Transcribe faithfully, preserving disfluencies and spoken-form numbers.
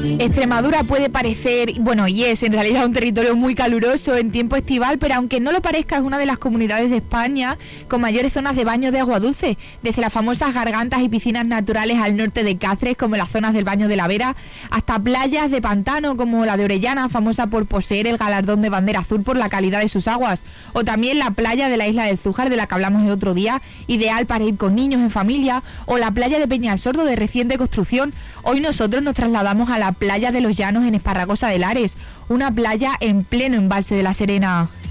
Extremadura puede parecer, bueno, y es en realidad un territorio muy caluroso en tiempo estival, pero aunque no lo parezca, es una de las comunidades de España con mayores zonas de baño de agua dulce, desde las famosas gargantas y piscinas naturales al norte de Cáceres, como las zonas del Baño de la Vera, hasta playas de pantano como la de Orellana, famosa por poseer el galardón de bandera azul por la calidad de sus aguas, o también la playa de la isla del Zújar, de la que hablamos el otro día, ideal para ir con niños en familia, o la playa de Peñalsordo, de reciente construcción. Hoy nosotros nos trasladamos a la playa de los Llanos en Esparragosa de Lares, una playa en pleno embalse de La Serena.